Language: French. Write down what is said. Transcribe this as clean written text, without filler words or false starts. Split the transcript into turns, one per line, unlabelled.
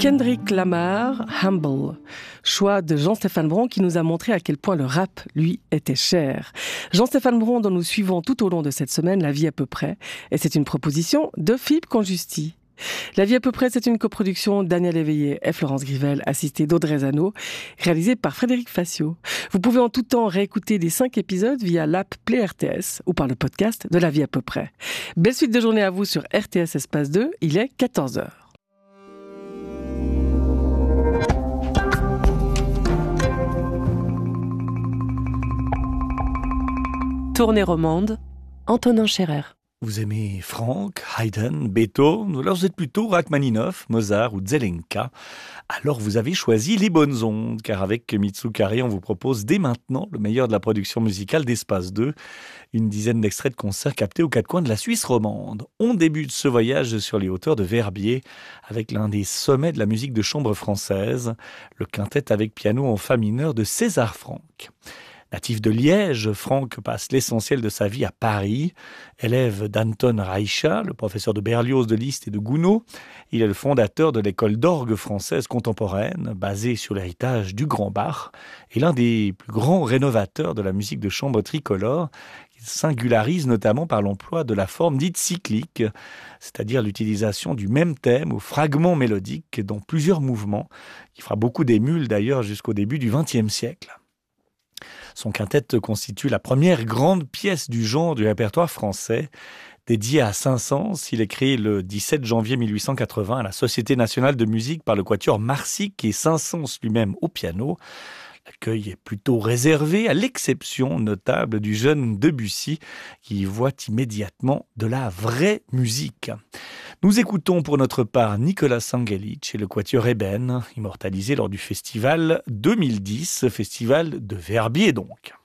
Kendrick Lamar, Humble. Choix de Jean-Stéphane Bron qui nous a montré à quel point le rap, lui, était cher. Jean-Stéphane Bron dont nous suivons tout au long de cette semaine La vie à peu près. Et c'est une proposition de Philippe Conjusti. La vie à peu près, c'est une coproduction Daniel Éveillé et Florence Grivel, assistée d'Audrey Zano, réalisée par Frédéric Facio. Vous pouvez en tout temps réécouter les 5 épisodes via l'app Play RTS ou par le podcast de La vie à peu près. Belle suite de journée à vous sur RTS Espace 2, il est 14h. Tournée romande, Antonin Scherer.
Vous aimez Franck, Haydn, Beethoven, ou alors vous êtes plutôt Rachmaninoff, Mozart ou Zelenka. Alors vous avez choisi les bonnes ondes, car avec Mitsu Carré, on vous propose dès maintenant le meilleur de la production musicale d'Espace 2, une dizaine d'extraits de concerts captés aux quatre coins de la Suisse romande. On débute ce voyage sur les hauteurs de Verbier, avec l'un des sommets de la musique de chambre française, le quintet avec piano en fa mineur de César Franck. Natif de Liège, Franck passe l'essentiel de sa vie à Paris. Élève d'Anton Reicha, le professeur de Berlioz, de Liszt et de Gounod, il est le fondateur de l'école d'orgue française contemporaine, basée sur l'héritage du Grand Bach, et l'un des plus grands rénovateurs de la musique de chambre tricolore. Il singularise notamment par l'emploi de la forme dite cyclique, c'est-à-dire l'utilisation du même thème ou fragment mélodique dans plusieurs mouvements, qui fera beaucoup d'émules d'ailleurs jusqu'au début du XXe siècle. Son quintet constitue la première grande pièce du genre du répertoire français. Dédié à Saint-Saëns, il est créé le 17 janvier 1880 à la Société nationale de musique par le quatuor Marsic et Saint-Saëns lui-même au piano. L'accueil est plutôt réservé, à l'exception notable du jeune Debussy, qui y voit immédiatement de la vraie musique. Nous écoutons pour notre part Nicolas Sangelic et le quatuor Eben, immortalisé lors du festival 2010, festival de Verbier donc.